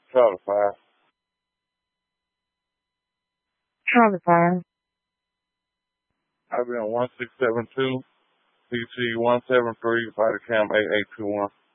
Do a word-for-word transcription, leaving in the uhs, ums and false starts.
Charlie five. Charlie five. I've been one six seven two, C T one seven three, body cam eight eight two one.